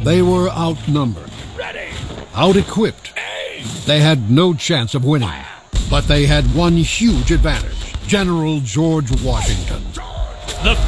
They were outnumbered, Ready. out-equipped. Aim. They had no chance of winning, but they had one huge advantage: General George Washington. The